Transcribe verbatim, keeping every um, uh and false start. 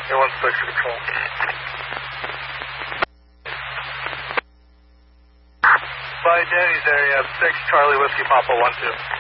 one six control. By Danny's area, six Charlie Whiskey Papa one two.